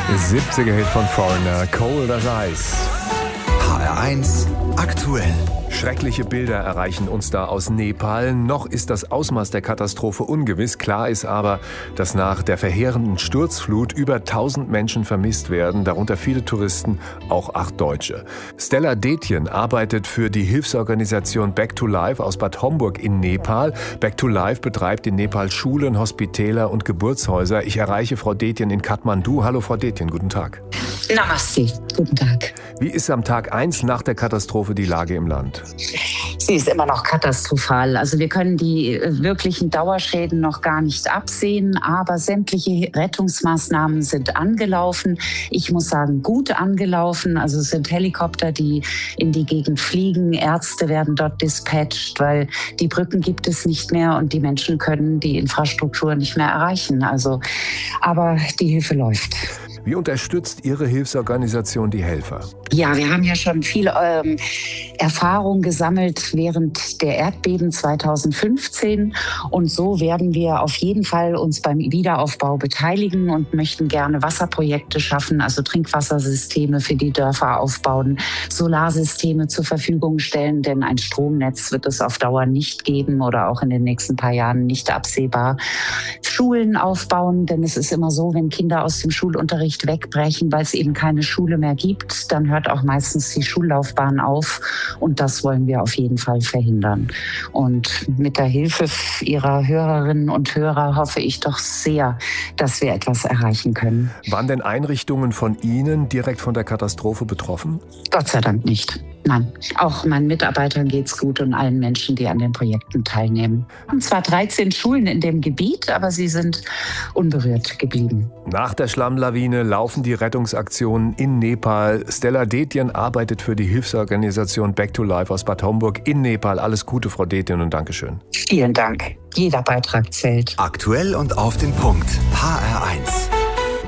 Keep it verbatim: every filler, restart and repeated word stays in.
siebziger-Hit von Foreigner, Cold as Ice. H R eins aktuell. Schreckliche Bilder erreichen uns da aus Nepal. Noch ist das Ausmaß der Katastrophe ungewiss. Klar ist aber, dass nach der verheerenden Sturzflut über tausend Menschen vermisst werden, darunter viele Touristen, auch acht Deutsche. Stella Detjen arbeitet für die Hilfsorganisation Back to Life aus Bad Homburg in Nepal. Back to Life betreibt in Nepal Schulen, Hospitäler und Geburtshäuser. Ich erreiche Frau Detjen in Kathmandu. Hallo Frau Detjen, guten Tag. Namaste, guten Tag. Wie ist am Tag eins nach der Katastrophe die Lage im Land? Sie ist immer noch katastrophal. Also wir können die wirklichen Dauerschäden noch gar nicht absehen, aber sämtliche Rettungsmaßnahmen sind angelaufen. Ich muss sagen, gut angelaufen. Also es sind Helikopter, die in die Gegend fliegen. Ärzte werden dort dispatcht, weil die Brücken gibt es nicht mehr und die Menschen können die Infrastruktur nicht mehr erreichen. Also, aber die Hilfe läuft. Wie unterstützt Ihre Hilfsorganisation die Helfer? Ja, wir haben ja schon viel ähm, Erfahrung gesammelt während der Erdbeben zweitausendfünfzehn. Und so werden wir auf jeden Fall uns beim Wiederaufbau beteiligen und möchten gerne Wasserprojekte schaffen, also Trinkwassersysteme für die Dörfer aufbauen, Solarsysteme zur Verfügung stellen, denn ein Stromnetz wird es auf Dauer nicht geben oder auch in den nächsten paar Jahren nicht absehbar. Schulen aufbauen, denn es ist immer so, wenn Kinder aus dem Schulunterricht wegbrechen, weil es eben keine Schule mehr gibt, dann hört auch meistens die Schullaufbahn auf und das wollen wir auf jeden Fall verhindern. Und mit der Hilfe Ihrer Hörerinnen und Hörer hoffe ich doch sehr, dass wir etwas erreichen können. Waren denn Einrichtungen von Ihnen direkt von der Katastrophe betroffen? Gott sei Dank nicht. Nein, auch meinen Mitarbeitern geht's gut und allen Menschen, die an den Projekten teilnehmen. Wir haben zwar dreizehn Schulen in dem Gebiet, aber sie sind unberührt geblieben. Nach der Schlammlawine laufen die Rettungsaktionen in Nepal. Stella Detjen arbeitet für die Hilfsorganisation Back to Life aus Bad Homburg in Nepal. Alles Gute, Frau Detjen, und Dankeschön. Vielen Dank. Jeder Beitrag zählt. Aktuell und auf den Punkt. H R eins.